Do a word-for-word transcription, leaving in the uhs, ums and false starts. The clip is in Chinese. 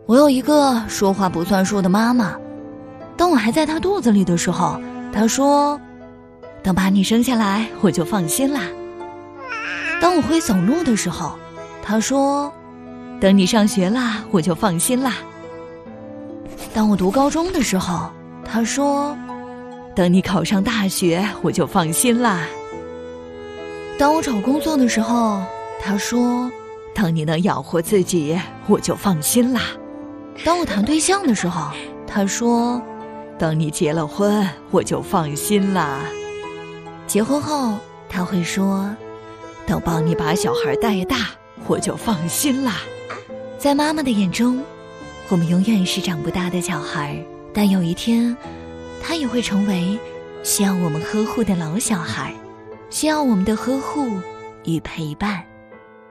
我有一个说话不算数的妈妈，当我还在她肚子里的时候，她说，等把你生下来我就放心啦。当我会走路的时候，她说，等你上学啦我就放心啦。当我读高中的时候，她说，等你考上大学我就放心啦。当我找工作的时候，她说，当你能养活自己我就放心啦。当我谈对象的时候，她说，等你结了婚我就放心啦。结婚后她会说，等帮你把小孩带大我就放心啦。在妈妈的眼中，我们永远是长不大的小孩，但有一天她也会成为需要我们呵护的老小孩，需要我们的呵护与陪伴。